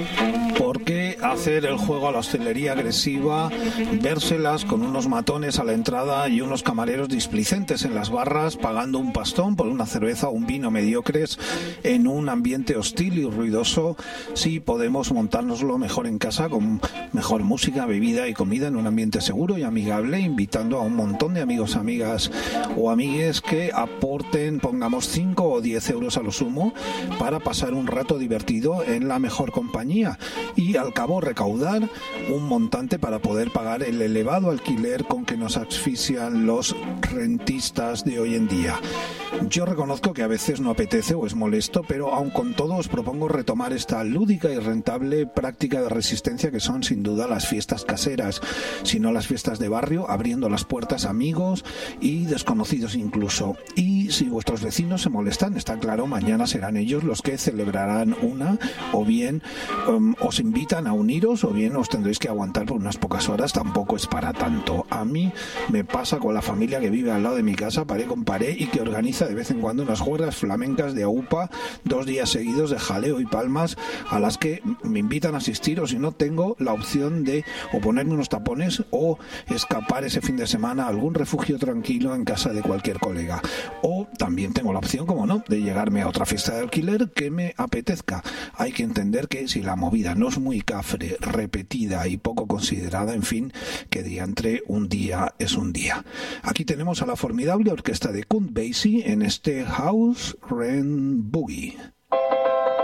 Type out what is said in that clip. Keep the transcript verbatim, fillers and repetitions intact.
¿Por qué hacer el juego a la hostelería agresiva, vérselas con unos matones a la entrada y unos camareros displicentes en las barras, pagando un pastón por una cerveza o un vino mediocres en un ambiente hostil y ruidoso, si podemos montárnoslo mejor en casa con mejor música, bebida y comida en un ambiente seguro y amigable, invitando a un montón de amigos, amigas o amigues que aporten, pongamos cinco o diez euros a lo sumo, para pasar un rato divertido en la mejor compañía y al cabo recaudar un montante para poder pagar el elevado alquiler con que nos asfixian los rentistas de hoy en día. Yo reconozco que a veces no apetece o es molesto, pero aun con todo os propongo retomar esta lúdica y rentable práctica de resistencia que son sin duda las fiestas caseras, si no las fiestas de barrio, abriendo las puertas a amigos y desconocidos incluso. Y si vuestros vecinos se molestan, está claro, mañana serán ellos los que celebrarán una, o bien um, os invitan a uniros, o bien os tendréis que aguantar por unas pocas horas. Tampoco es para tanto. A mí me pasa con la familia que vive al lado de mi casa, paré con paré, y que organiza de vez en cuando unas juergas flamencas de aupa, dos días seguidos de jaleo y palmas, a las que me invitan a asistir, o si no, tengo la opción de o ponerme unos tapones o escapar ese fin de semana a algún refugio tranquilo en casa de cualquier colega. O también tengo la opción, como no, de llegarme a otra fiesta de alquiler que me apetezca. Hay que entender que si la movida no es muy cafre, repetida y poco considerada, en fin, que diantre, un día es un día. Aquí tenemos a la formidable orquesta de Count Basie en este House Rent Boogie.